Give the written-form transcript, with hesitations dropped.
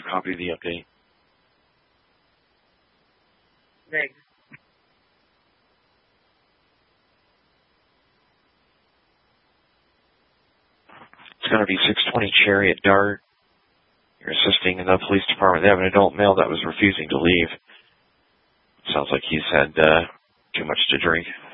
copy of the update. Thanks. It's going to be 620 Cherry at Dart. You're assisting in the police department. They have an adult male that was refusing to leave. Sounds like he's had too much to drink.